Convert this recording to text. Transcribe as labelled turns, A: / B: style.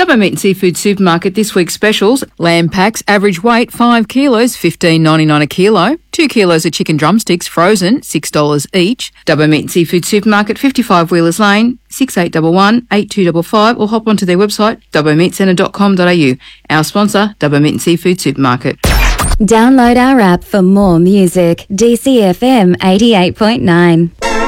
A: Dubbo Meat and Seafood Supermarket this week's specials. Lamb packs, average weight 5 kilos, $15.99 a kilo. 2 kilos of chicken drumsticks, frozen, $6 each. Dubbo Meat and Seafood Supermarket, 55 Wheelers Lane, 6811 8255, or hop onto their website, dubbomeatcentre.com.au. Our sponsor, Dubbo Meat and Seafood Supermarket.
B: Download our app for more music. DCFM 88.9.